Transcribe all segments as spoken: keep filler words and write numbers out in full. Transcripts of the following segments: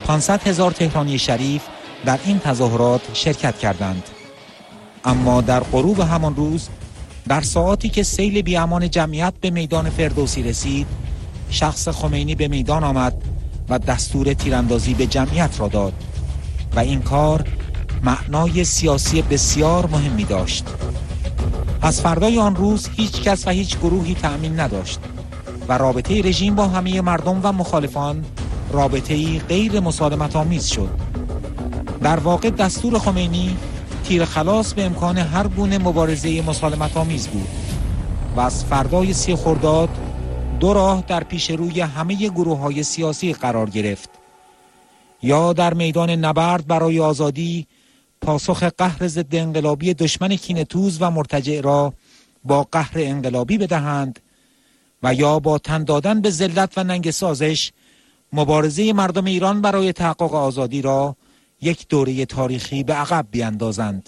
پانصد هزار تهرانی شریف در این تظاهرات شرکت کردند. اما در غروب همان روز، در ساعاتی که سیل بی‌امان جمعیت به میدان فردوسی رسید، شخص خمینی به میدان آمد و دستور تیراندازی به جمعیت را داد و این کار معنای سیاسی بسیار مهمی داشت. از فردای آن روز هیچ کس و هیچ گروهی تأمین نداشت و رابطه رژیم با همه مردم و مخالفان رابطه‌ای غیر مسالمت آمیز شد. در واقع دستور خمینی تیر خلاص به امکان هر گونه مبارزه مسالمت آمیز بود و از فردای سی خرداد دو راه در پیش روی همه گروه‌های سیاسی قرار گرفت: یا در میدان نبرد برای آزادی پاسخ قهر ضد انقلابی دشمن کینه‌توز و مرتجع را با قهر انقلابی بدهند، و یا با تن دادن به ذلت و ننگ سازش مبارزه مردم ایران برای تحقق آزادی را یک دوره تاریخی به عقب بیاندازند.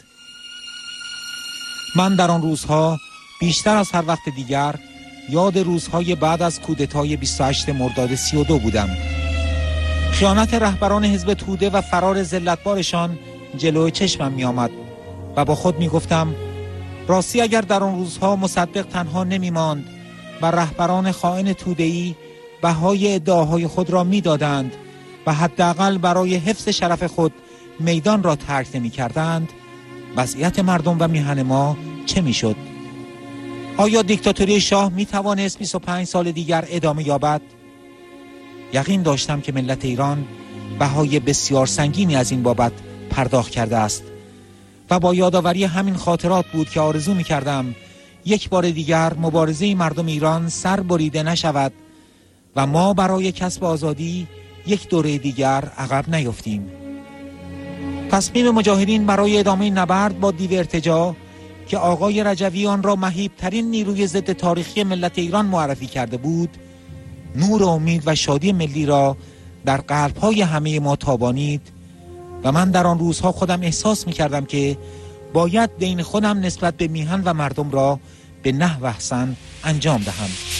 من در آن روزها بیشتر از هر وقت دیگر یاد روزهای بعد از کودتای بیست و هشتم مرداد سی و دو بودم. خیانت رهبران حزب توده و فرار ذلتبارشان جلوی چشمم می آمد و با خود می گفتم راستی اگر در آن روزها مصدق تنها نمی ماند و رهبران خائن توده‌ای بهای ادعاهای خود را می دادند و حداقل برای حفظ شرف خود میدان را ترک نمی کردند، وضعیت مردم و میهن ما چه می شد؟ آیا دیکتاتوری شاه می توانست بیست و پنج سال دیگر ادامه یابد؟ یقین داشتم که ملت ایران بهای بسیار سنگینی از این بابت پرداخت کرده است و با یادآوری همین خاطرات بود که آرزو می کردم یک بار دیگر مبارزه مردم ایران سر بریده نشود و ما برای کسب آزادی یک دوره دیگر عقب نیفتیم. تصمیم مجاهدین برای ادامه نبرد با دیو ارتجاع که آقای رجوی آن را مهیب ترین نیروی ضد تاریخی ملت ایران معرفی کرده بود، نور امید و شادی ملی را در قلب‌های همه ما تابانید و من در آن روزها خودم احساس می‌کردم که باید دین خودم نسبت به میهن و مردم را به نحو احسن انجام دهم.